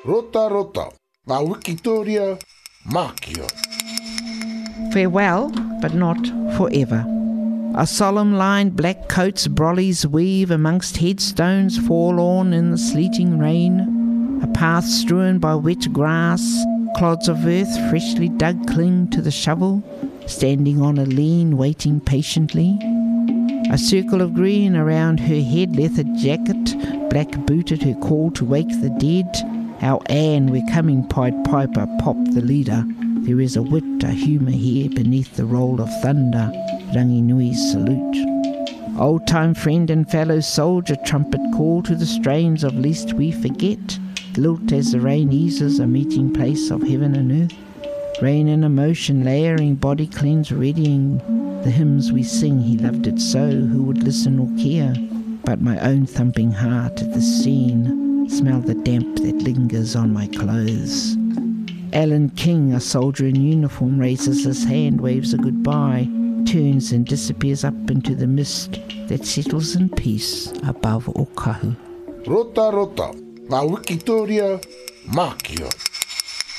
Rota rota, ngā Wikitoria, Mākia. Farewell, but not forever. A solemn line, black coats, brollies weave amongst headstones forlorn in the sleeting rain. A path strewn by wet grass, clods of earth freshly dug cling to the shovel, standing on a lean, waiting patiently. A circle of green around her head, leather jacket, black booted, her call to wake the dead. Our Anne, we're coming, Pied Piper, pop the leader. There is a wit, a humour here beneath the roll of thunder, Ranginui's salute. Old-time friend and fellow soldier, trumpet call to the strains of Lest We Forget. Lilt as the rain eases, a meeting place of heaven and earth. Rain and emotion layering, body cleanse, readying the hymns we sing. He loved it so, who would listen or care? But my own thumping heart at the scene, smell the damp that lingers on my clothes. Alan King, a soldier in uniform, raises his hand, waves a goodbye, turns and disappears up into the mist that settles in peace above Okahu. Rota rota, ngā Wikitoria, Mākia.